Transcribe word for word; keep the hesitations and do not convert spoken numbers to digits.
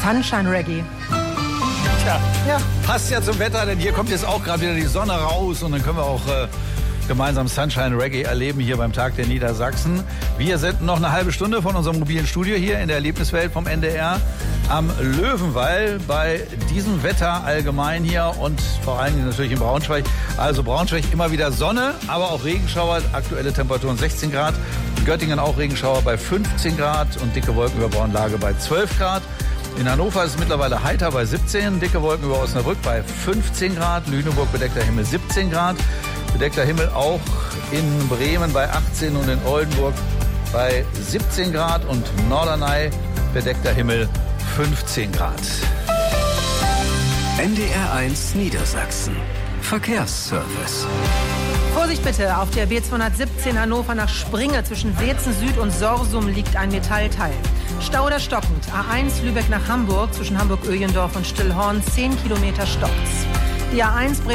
Sunshine Reggae. Tja, Ja. passt ja zum Wetter, denn hier kommt jetzt auch gerade wieder die Sonne raus und dann können wir auch äh, gemeinsam Sunshine Reggae erleben hier beim Tag der Niedersachsen. Wir senden noch eine halbe Stunde von unserem mobilen Studio hier in der Erlebniswelt vom N D R am Löwenwall bei diesem Wetter allgemein hier und vor allen Dingen natürlich in Braunschweig. Also Braunschweig immer wieder Sonne, aber auch Regenschauer, aktuelle Temperaturen sechzehn Grad. Göttingen auch Regenschauer bei fünfzehn Grad und dicke Wolken über Braunlage bei zwölf Grad. In Hannover ist es mittlerweile heiter bei siebzehn, dicke Wolken über Osnabrück bei fünfzehn Grad, Lüneburg bedeckter Himmel siebzehn Grad, bedeckter Himmel auch in Bremen bei achtzehn und in Oldenburg bei siebzehn Grad und Norderney bedeckter Himmel fünfzehn Grad. N D R eins Niedersachsen. Verkehrsservice. Vorsicht bitte, auf der B zweihundertsiebzehn Hannover nach Springe zwischen Weetzen Süd und Sorsum liegt ein Metallteil. Stau oder stockend, A eins Lübeck nach Hamburg zwischen Hamburg-Öjendorf und Stillhorn, zehn Kilometer stockt's. Die A eins